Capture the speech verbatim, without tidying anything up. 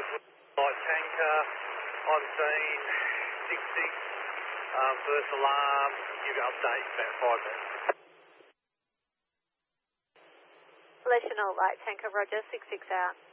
Light tanker on scene, six six, um, first alarm, give update about five minutes. National Light tanker, roger, six six out.